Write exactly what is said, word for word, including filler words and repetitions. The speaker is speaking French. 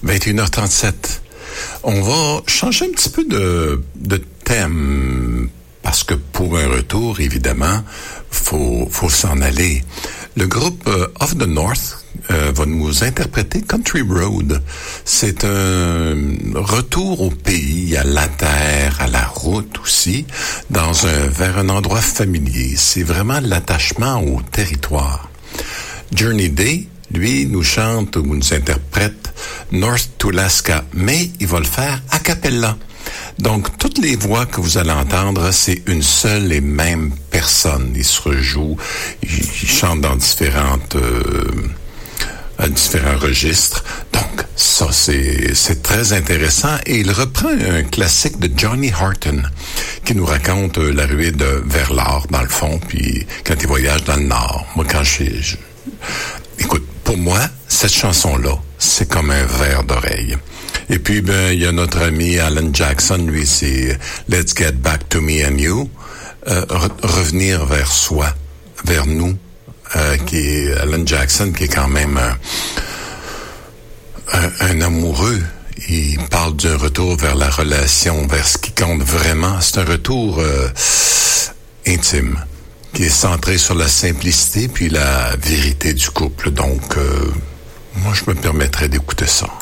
vingt et une heures trente-sept. On va changer un petit peu de, de thème, parce que pour un retour, évidemment, faut, faut s'en aller. Le groupe euh, Of the North euh, va nous interpréter Country Road. C'est un retour au pays, à la terre, à la route aussi, dans un, vers un endroit familier. C'est vraiment l'attachement au territoire. Journey Day, lui, nous chante ou nous interprète North to Alaska, mais il va le faire a cappella. Donc, toutes les voix que vous allez entendre, c'est une seule et même personne. Il se rejoue, il, il chante dans différentes, euh, à différents registres. Donc, ça, c'est, c'est très intéressant. Et il reprend un classique de Johnny Horton, qui nous raconte euh, la ruée de vers l'or, dans le fond, puis quand il voyage dans le nord. Moi, quand je, je écoute, pour moi, cette chanson-là, c'est comme un verre d'oreille. Et puis, ben, il y a notre ami Alan Jackson, lui, c'est Let's Get Back to Me and You, euh, re- revenir vers soi, vers nous, euh, qui est Alan Jackson, qui est quand même un, un, un amoureux. Il parle d'un retour vers la relation, vers ce qui compte vraiment. C'est un retour euh, intime, qui est centré sur la simplicité puis la vérité du couple. Donc, euh, moi, je me permettrais d'écouter ça.